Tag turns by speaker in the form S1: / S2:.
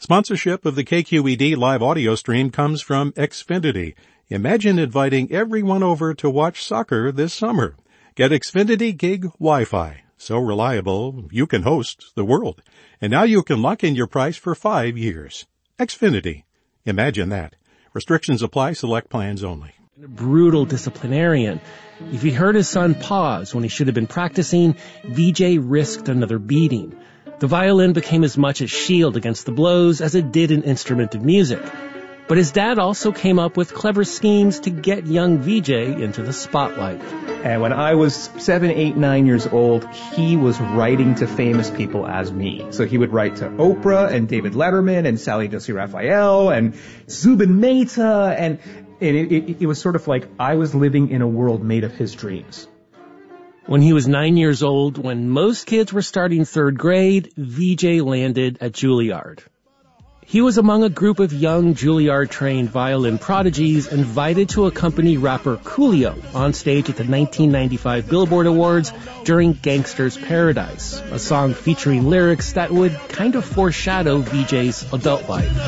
S1: Sponsorship of the KQED live audio stream comes from Xfinity. Imagine inviting everyone over to watch soccer this summer. Get Xfinity Gig Wi-Fi. So reliable, you can host the world. And now you can lock in your price for 5 years. Xfinity. Imagine that. Restrictions apply. Select plans only.
S2: A brutal disciplinarian. If he heard his son pause when he should have been practicing, VJ risked another beating. The violin became as much a shield against the blows as it did an instrument of music. But his dad also came up with clever schemes to get young VJ into the spotlight.
S3: And when I was 7, 8, 9 years old, he was writing to famous people as me. So he would write to Oprah and David Letterman and Sally Jessy Raphael and Zubin Mehta. And it was sort of like I was living in a world made of his dreams.
S2: When he was 9 years old, when most kids were starting 3rd grade, VJ landed at Juilliard. He was among a group of young Juilliard-trained violin prodigies invited to accompany rapper Coolio on stage at the 1995 Billboard Awards during Gangsta's Paradise, a song featuring lyrics that would kind of foreshadow VJ's adult life.